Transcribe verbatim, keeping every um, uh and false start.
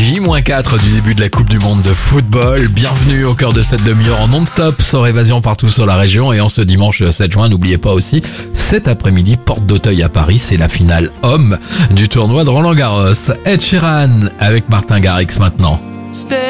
J quatre du début de la Coupe du Monde de football. Bienvenue au cœur de cette demi-heure en non-stop, sans évasion partout sur la région. Et en ce dimanche sept juin, n'oubliez pas aussi, cet après-midi, porte d'Auteuil à Paris, c'est la finale homme du tournoi de Roland Garros. Ed Sheeran avec Martin Garrix maintenant.